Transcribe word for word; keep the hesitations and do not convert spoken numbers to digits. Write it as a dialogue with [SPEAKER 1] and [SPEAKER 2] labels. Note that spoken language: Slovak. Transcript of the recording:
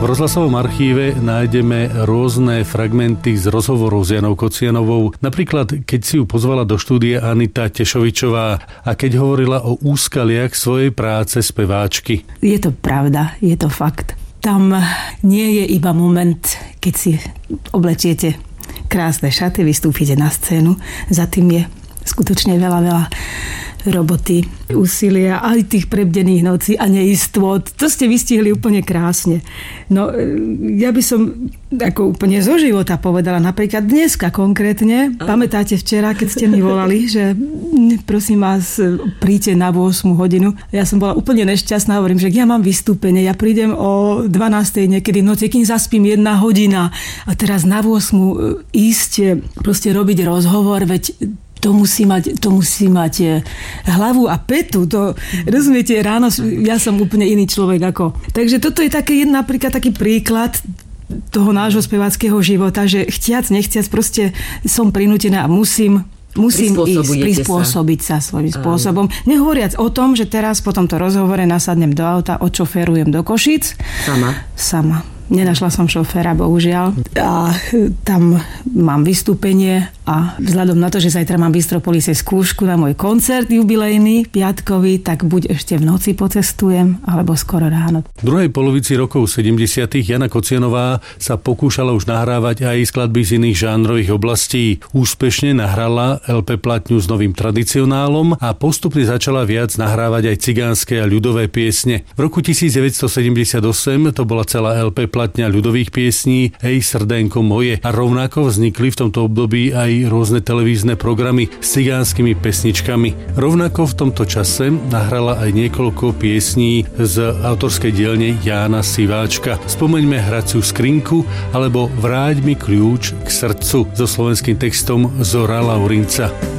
[SPEAKER 1] rozhlasovom archíve nájdeme rôzne fragmenty z rozhovorov s Janou Kocianovou. Napríklad, keď si ju pozvala do štúdia Anita Tešovičová a keď hovorila o úskaliach svojej práce speváčky.
[SPEAKER 2] Je to pravda, je to fakt. Tam nie je iba moment, keď si oblečiete krásne šaty, vystúpite na scénu. Za tým je skutočne veľa, veľa roboty, úsilia, aj tých prebdených nocí a neistôt. To ste vystihli úplne krásne. No, ja by som ako úplne zo života povedala, napríklad dneska konkrétne, pamätáte včera, keď ste mi volali, že prosím vás, príďte na ôsmu hodinu. Ja som bola úplne nešťastná, hovorím, že ja mám vystúpenie, ja prídem o dvanástej niekedy v noci, kým zaspím jedna hodina a teraz na ôsmu ísť, proste robiť rozhovor, veď to musí mať, to musí mať hlavu a petu. To, rozumiete, ráno ja som úplne iný človek ako. Takže toto je také, napríklad taký príklad toho nášho speváckého života, že chtiac, nechtiac, proste som prinútená a musím Musím ísť, prispôsobiť sa, sa svojím spôsobom. Nehovoriac o tom, že teraz po tomto rozhovore nasadnem do auta, odšoférujem do Košíc.
[SPEAKER 3] Sama?
[SPEAKER 2] Sama. Nenašla som šoféra, bohužiaľ. A tam mám vystúpenie a vzhľadom na to, že zajtra mám v Bystropolise skúšku na môj koncert jubilejný, piatkový, tak buď ešte v noci pocestujem, alebo skoro ráno.
[SPEAKER 1] V druhej polovici rokov sedemdesiatych Jana Kocianová sa pokúšala už nahrávať aj skladby z iných žánrových oblastí. Úspešne nahrala el pé platňu s novým tradicionálom a postupne začala viac nahrávať aj cigánske a ľudové piesne. V roku devätnásťstosedemdesiatosem to bola celá el pé platňa ľudových piesní Hej srdenko moje a rovnako vznikli v tomto období aj rôzne televízne programy s cigánskymi pesničkami. Rovnako v tomto čase nahrala aj niekoľko piesní z autorskej dielne Jána Siváčka. Spomeňme Hraciu skrinku alebo Vráť mi kľúč k srdcu so slovenským textom Zora Laurinca.